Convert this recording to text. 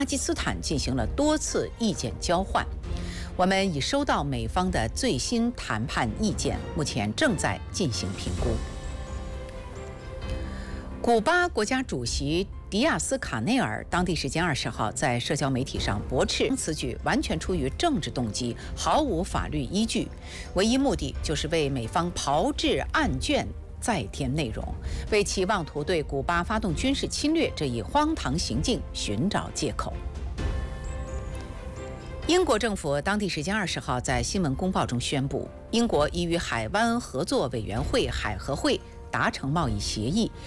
巴基斯坦进行了多次意见交换。我们已收到美方的最新谈判意见，目前正在进行评估。古巴国家主席迪亚斯卡内尔当地时间20号在社交媒体上驳斥此举完全出于政治动机，毫无法律依据，唯一目的就是为美方炮制案卷再添内容，为其妄图对古巴发动军事侵略这一荒唐行径寻找借口。英国政府当地时间20号在新闻公报中宣布，英国已与海湾合作委员会海合会达成贸易协议，